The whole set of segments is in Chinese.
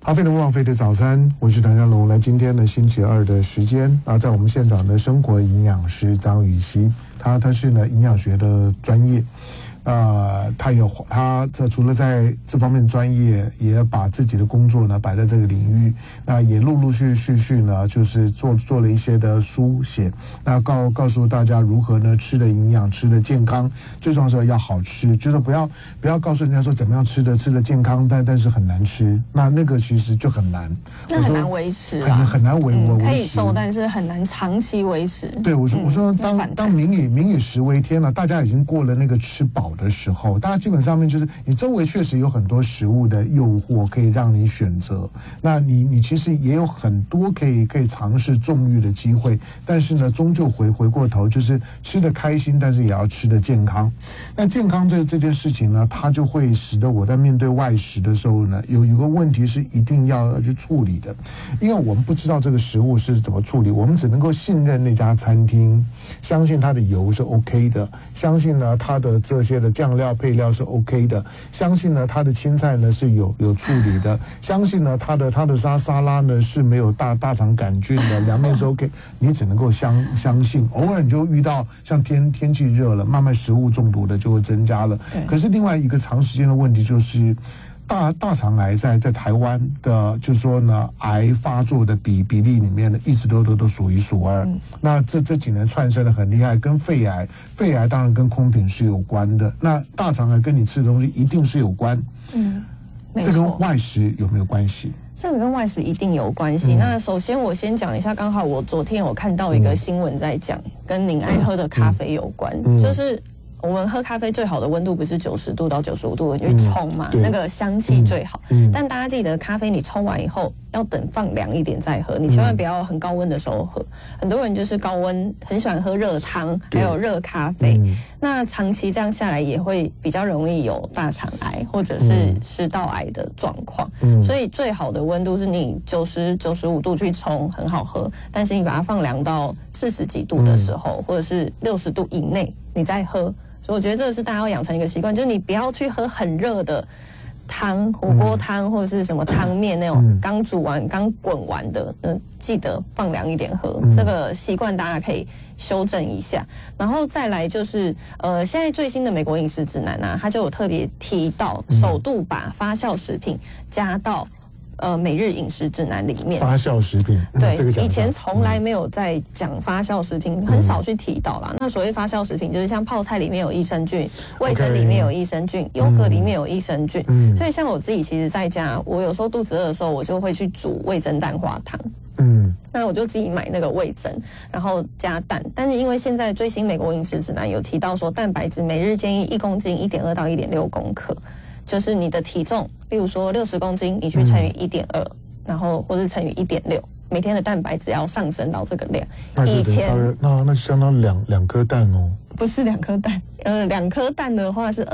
阿飞的旺飞的早餐，我是唐湘龙。来，今天的星期二的时间在我们现场的生活营养师张宇希，他是呢营养学的专业。他除了在这方面专业，也把自己的工作呢摆在这个领域，那也陆续呢，就是做了一些的书写，那告诉大家如何呢吃的营养，吃的健康，最重要是要好吃，就是不要告诉人家说怎么样吃的健康，但是很难吃，那个其实就很难， 那很难维持， 很难维持， 可以瘦，但是很难长期维持。 对，我说当民以食为天了，大家已经过了那个吃饱的时候，大家基本上面就是你周围确实有很多食物的诱惑可以让你选择，那你其实也有很多可以尝试纵欲的机会，但是呢，终究回过头就是吃得开心，但是也要吃得健康。那健康这件事情呢，它就会使得我在面对外食的时候呢，有个问题是一定要去处理的，因为我们不知道这个食物是怎么处理，我们只能够信任那家餐厅，相信它的油是 OK 的，相信呢它的这些的酱料配料是 OK 的，相信呢它的青菜呢是有处理的，相信呢它的沙拉呢是没有大肠杆菌的，凉面是 OK， 你只能够相信。偶尔你就遇到像天气热了，慢慢食物中毒的就会增加了。可是另外一个长时间的问题就是。大肠癌在台湾的，就是说呢，癌发作的比例里面呢，一直都数一数二。那这几年窜升的很厉害，跟肺癌当然跟空瓶是有关的。那大肠癌跟你吃的东西一定是有关。这跟外食有没有关系？ 这个跟外食一定有关系。那首先我先讲一下，刚好我昨天有看到一个新闻在讲，跟您爱喝的咖啡有关，就是。我们喝咖啡最好的温度不是90度到95度，你去冲嘛，那个香气最好。但大家记得，咖啡你冲完以后要等放凉一点再喝，你千万不要很高温的时候喝。很多人就是高温很喜欢喝热汤，还有热咖啡。那长期这样下来也会比较容易有大肠癌或者是食道癌的状况。所以最好的温度是你90、95度去冲很好喝，但是你把它放凉到40几度的时候，或者是60度以内，你再喝。所以我觉得这个是大家要养成一个习惯，就是你不要去喝很热的汤，火锅汤或者是什么汤面那种刚煮完、刚滚完的，记得放凉一点喝。这个习惯大家可以修正一下。然后再来就是，现在最新的美国饮食指南啊，它就有特别提到，首度把发酵食品加到。每日饮食指南里面， 发酵食品， 对，以前从来没有在讲发酵食品，很少去提到啦。那所谓发酵食品，就是像泡菜里面有益生菌，味噌里面有益生菌，优格里面有益生菌。所以像我自己其实在家，我有时候肚子饿的时候，我就会去煮味噌蛋花汤。那我就自己买那个味噌，然后加蛋。但是因为现在最新美国饮食指南有提到说，蛋白质每日建议1公斤1.2到1.6公克。就是你的体重，例如说60公斤，你去乘以1.2，然后或者乘以1.6，每天的蛋白质要上升到这个量。 以前那相当两颗蛋哦。 不是2颗蛋，2颗蛋的话是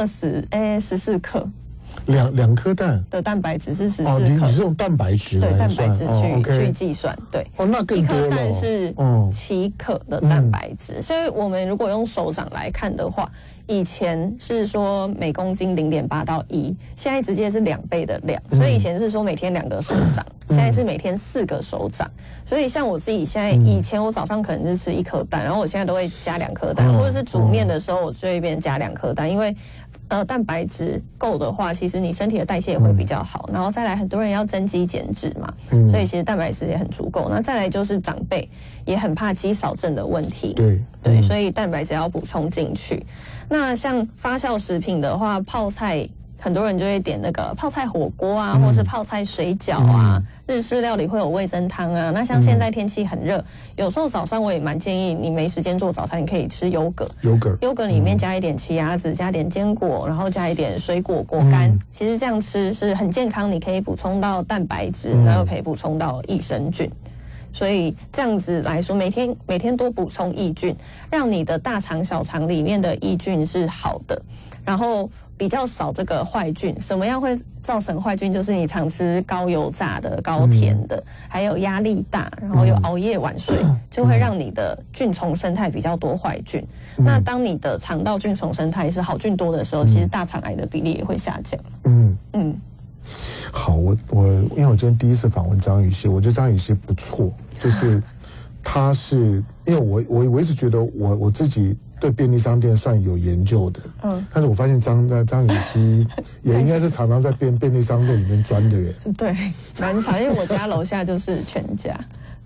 14克。 两颗蛋的蛋白质是14克。 你是用蛋白质来算， 对，蛋白质去计算，对。 那更多了。1颗蛋是7克的蛋白质，所以我们如果用手掌来看的话，以前是说每公斤0.8到1，现在直接是2倍的量。所以以前是说每天2个手掌，现在是每天4个手掌。所以像我自己现在，以前我早上可能是吃1颗蛋，然后我现在都会加2颗蛋，或者是煮面的时候我就会变加2颗蛋，因为。蛋白质够的话，其实你身体的代谢也会比较好。然后再来，很多人要增肌减脂嘛，所以其实蛋白质也很足够。那再来就是长辈也很怕肌少症的问题，对，所以蛋白质要补充进去。那像发酵食品的话，泡菜很多人就会点那个泡菜火锅啊，或是泡菜水饺啊。日式料理会有味噌汤啊，那像现在天气很热，有时候早上我也蛮建议你没时间做早餐，你可以吃优格里面加一点奇亚籽，加点坚果，然后加一点水果果干，其实这样吃是很健康，你可以补充到蛋白质，然后可以补充到益生菌。所以这样子来说，每天多补充益菌，让你的大肠小肠里面的益菌是好的，然后比较少这个坏菌。什么样会造成坏菌？就是你常吃高油炸的、高甜的，还有压力大，然后又熬夜晚睡，就会让你的菌丛生态比较多坏菌。那当你的肠道菌丛生态是好菌多的时候，其实大肠癌的比例也会下降。 好，我因为我今天第一次访问张宇希，我觉得张宇希不错，就是他是因为我一直觉得我自己对便利商店算有研究的，但是我发现张宇希也应该是常常在便利商店里面钻的人。 对，蛮常，因为我家楼下就是全家。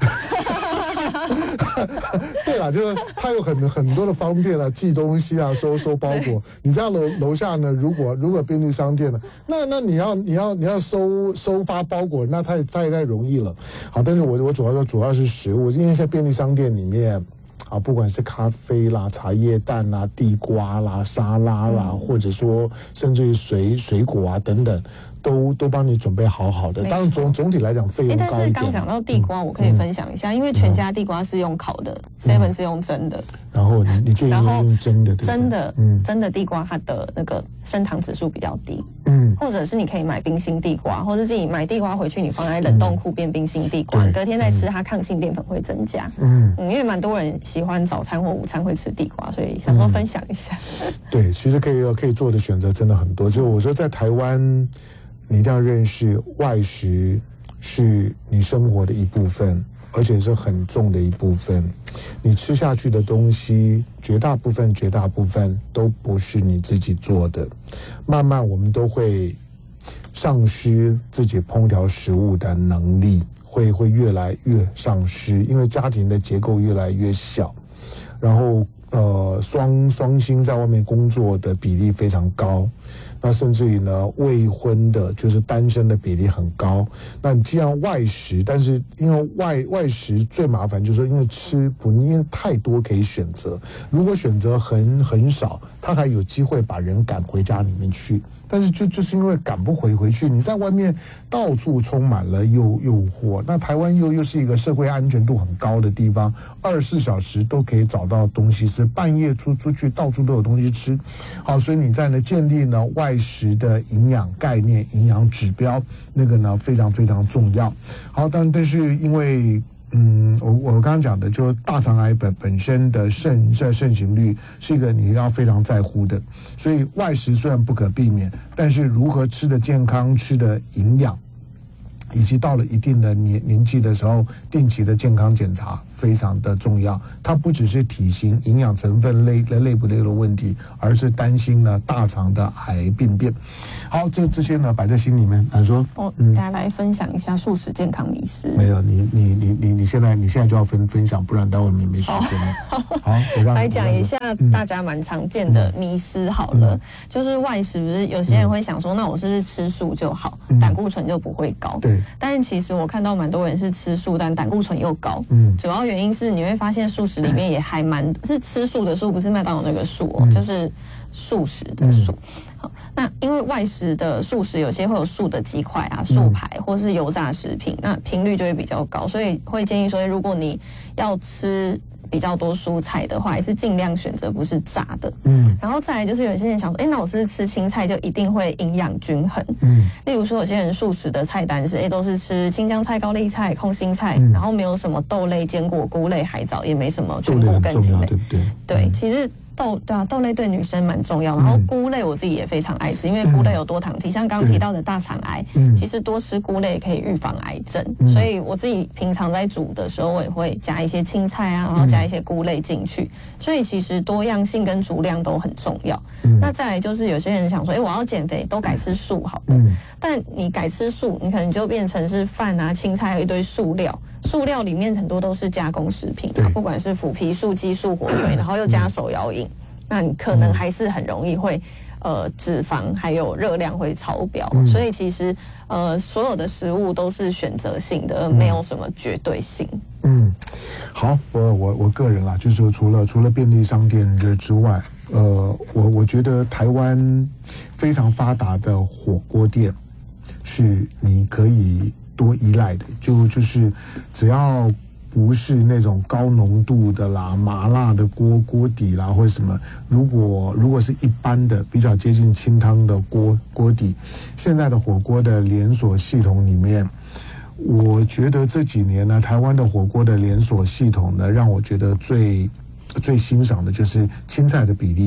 对啦，就是它有很多的方便啊，寄东西啊，收包裹。你家楼下呢，如果便利商店呢，那你要收发包裹，那太容易了。好，但是我主要是食物，因为在便利商店里面啊，不管是咖啡啦、茶叶蛋啦、地瓜啦、沙拉啦，或者说甚至于水果啊等等。都帮你准备好的，当然总体来讲费用高一点。 但是刚讲到地瓜，我可以分享一下，因为全家地瓜是用烤的，7是用蒸的。 然后你建议用蒸的，对不对？ 蒸的地瓜它的那个升糖指数比较低，或者是你可以买冰心地瓜，或者自己买地瓜回去，你放在冷冻库变冰心地瓜，隔天再吃，它抗性淀粉会增加。因为蛮多人喜欢早餐或午餐会吃地瓜，所以想说分享一下。 对，其实可以做的选择真的很多。就我说在台湾。你一定要认识外食是你生活的一部分，而且是很重的一部分。你吃下去的东西，绝大部分都不是你自己做的。慢慢我们都会丧失自己烹调食物的能力，会越来越丧失，因为家庭的结构越来越小，然后双薪在外面工作的比例非常高。那甚至于呢，未婚的，就是单身的比例很高。那你既然外食，但是因为外食最麻烦，就是说因为吃不腻，因为太多可以选择。如果选择很少，他还有机会把人赶回家里面去。但是就是因为赶不回去，你在外面到处充满了诱惑。那台湾又是一个社会安全度很高的地方，24小时都可以找到东西吃，半夜出去到处都有东西吃。好，所以你在呢建立呢外食的营养概念、营养指标，那个呢非常非常重要。好，但是因为我刚刚讲的，就大肠癌本身的盛行率是一个你要非常在乎的，所以外食虽然不可避免，但是如何吃的健康、吃的营养，以及到了一定的年纪的时候，定期的健康检查非常的重要。它不只是体型、营养成分累不累的问题，而是担心呢大肠的癌病变。好，这些呢摆在心里面。说， 大家来分享一下素食健康迷思。 没有，你现在就要分享，不然待会没时间了。好，我让来讲一下大家蛮常见的迷思好了，就是外食，不是有些人会想说，那我是不是吃素就好，胆固醇就不会高？ 对。 但是其实我看到蛮多人是吃素，但胆固醇又高。主要原因是你会发现素食里面也还是吃素的素，不是麦当劳那个素哦，就是素食的素。好，那因为外食的素食有些会有素的鸡块啊、素排或是油炸食品，那频率就会比较高，所以会建议说，如果你要吃比较多蔬菜的话，还是尽量选择不是炸的。然后再来就是有些人想说，那我是吃青菜就一定会营养均衡。例如说有些人素食的菜单是，都是吃青江菜、高丽菜、空心菜，然后没有什么豆类、坚果、菇类、海藻，也没什么全谷根茎类， 对不对？ 对，其实豆类对女生蛮重要，然后菇类我自己也非常爱吃，因为菇类有多糖体，像刚提到的大肠癌，其实多吃菇类可以预防癌症，所以我自己平常在煮的时候，我也会加一些青菜啊，然后加一些菇类进去，所以其实多样性跟足量都很重要。那再来就是有些人想说，我要减肥，都改吃素好了，但你改吃素，你可能就变成是饭啊、青菜有一堆素料。塑料里面很多都是加工食品啊，不管是腐皮素、鸡素、火腿，然后又加手摇饮，那你可能还是很容易会脂肪还有热量会超标，所以其实所有的食物都是选择性的，没有什么绝对性。 好，我个人啦，就是说除了便利商店之外，我觉得台湾非常发达的火锅店是你可以多依赖的，就是只要不是那种高浓度的啦、麻辣的锅底啦或者什么，如果是一般的比较接近清汤的锅底，现在的火锅的连锁系统里面，我觉得这几年呢，台湾的火锅的连锁系统呢，让我觉得最欣赏的就是青菜的比例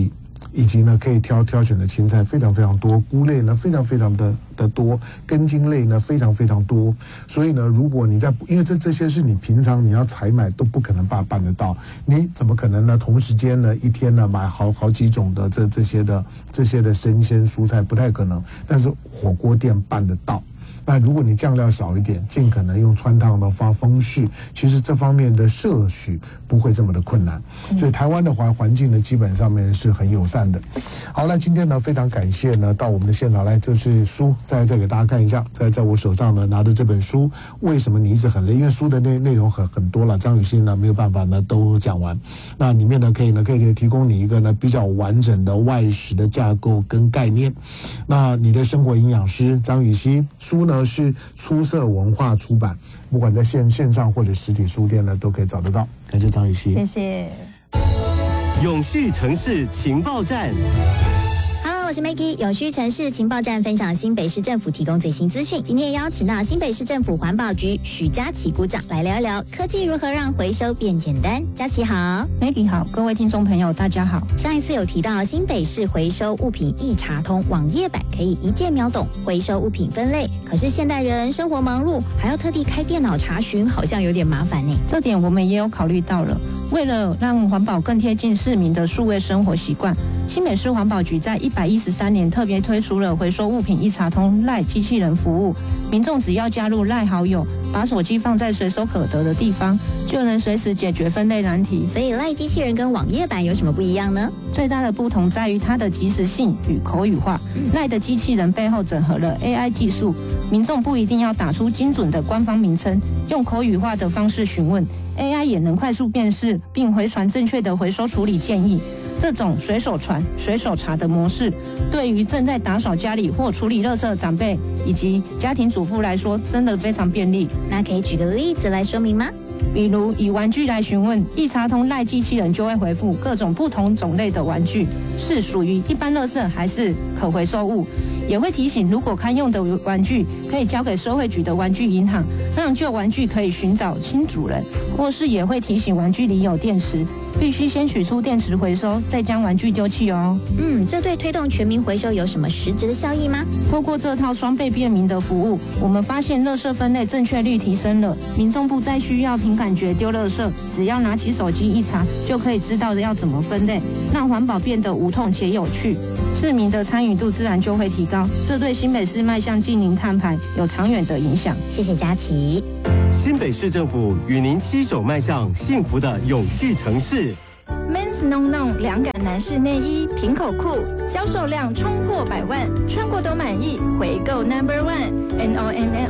以及呢可以挑选的青菜非常非常多，菇类呢非常非常的多，根茎类呢非常非常多。所以呢，如果你因为这些是你平常你要采买都不可能办得到，你怎么可能呢同时间呢一天呢买好几种的这些的生鲜蔬菜，不太可能。但是火锅店办得到。那如果你酱料少一点，尽可能用汆烫的方式，其实这方面的摄取不会这么的困难。所以台湾的环境呢，基本上面是很友善的。好，那今天呢，非常感谢呢，到我们的现场来，就是书再给大家看一下，在我手上呢拿着这本书，为什么你一直很累？因为书的内容很多了，张雨欣呢没有办法呢都讲完。那里面呢可以提供你一个呢比较完整的外食的架构跟概念。那你的生活营养师张雨欣，书呢是出色文化出版，不管在线上或者实体书店呢都可以找得到。感谢张雨欣， 谢谢。 永续城市情报站。 我是 Maggie， 永续城市情报站分享新北市政府提供最新资讯。今天邀请到新北市政府环保局许佳琪股长来聊一聊科技如何让回收变简单。佳琪好。 Maggie 好，各位听众朋友大家好。 上一次有提到新北市回收物品一查通网页版可以一键秒懂回收物品分类，可是现代人生活忙碌，还要特地开电脑查询，好像有点麻烦呢。 这点我们也有考虑到了。为了让环保更贴近市民的数位生活习惯，新北市环保局在113年特别推出了回收物品一查通 LINE 机器人服务，民众只要加入 LINE 好友，把手机放在随手可得的地方，就能随时解决分类难题。 所以 LINE 机器人跟网页版有什么不一样呢？ 最大的不同在于它的即时性与口语化。LINE 的机器人背后整合了 AI 技术，民众不一定要打出精准的官方名称，用口语化的方式询问， AI 也能快速辨识并回传正确的回收处理建议。这种随手传、随手查的模式，对于正在打扫家里或处理垃圾的长辈以及家庭主妇来说，真的非常便利。 那可以举个例子来说明吗？ 比如以玩具来询问，一查通 LINE 机器人就会回复各种不同种类的玩具是属于一般垃圾还是可回收物，也会提醒如果堪用的玩具可以交给社会局的玩具银行，让旧玩具可以寻找新主人，或是也会提醒玩具里有电池，必须先取出电池回收，再将玩具丢弃哦。 这对推动全民回收有什么实质的效益吗？ 透过这套双倍便民的服务，我们发现垃圾分类正确率提升了，民众不再需要凭感觉丢垃圾，只要拿起手机一查，就可以知道要怎么分类，让环保变得无痛且有趣。市民的参与度自然就会提高，这对新北市迈向净零碳排有长远的影响。 谢谢佳琪。 新北市政府与您携手迈向幸福的永续城市。 Men's Non Non 凉感男士内衣平口裤销售量冲破100万，穿过都满意，回购 No.1 NONN